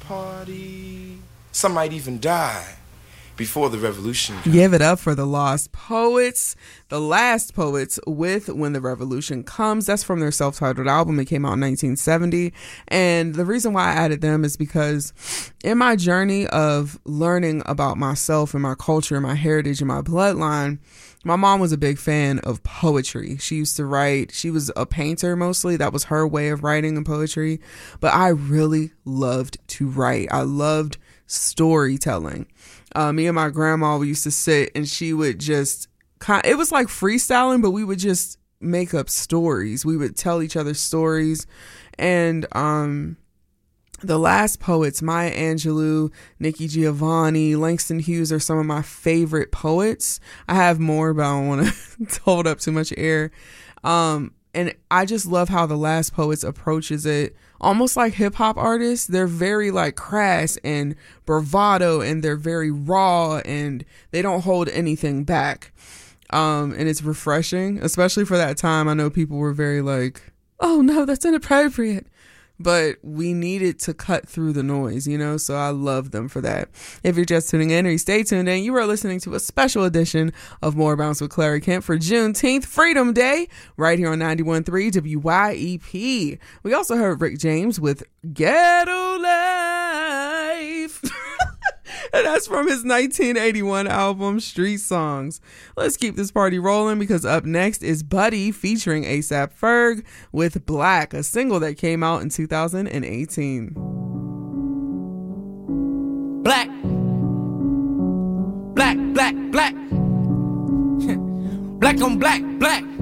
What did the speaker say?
party. Some might even die before the revolution comes. Give it up for the Lost Poets, the Last Poets with When the Revolution Comes. That's from their self-titled album. It came out in 1970. And the reason why I added them is because in my journey of learning about myself and my culture and my heritage and my bloodline, my mom was a big fan of poetry. She used to write. She was a painter mostly. That was her way of writing and poetry. But I really loved to write. I loved storytelling. Me and my grandma, we used to sit and she would just it was like freestyling, but we would just make up stories. We would tell each other stories. And the Last Poets, Maya Angelou, Nikki Giovanni, Langston Hughes are some of my favorite poets. I have more, but I don't want to hold up too much air. And I just love how the Last Poets approaches it almost like hip hop artists. They're very like crass and bravado, and they're very raw, and they don't hold anything back. And it's refreshing, especially for that time. I know people were very like, oh no, that's inappropriate. But we needed to cut through the noise, you know, so I love them for that. If you're just tuning in, or you stay tuned in, you are listening to a special edition of More Bounce with Clary Kemp for Juneteenth, Freedom Day, right here on 91.3 WYEP. We also heard Rick James with Ghetto Life. And that's from his 1981 album, Street Songs. Let's keep this party rolling, because up next is Buddy featuring A$AP Ferg with Black, a single that came out in 2018. Black. Black, black, black. Black on black, black.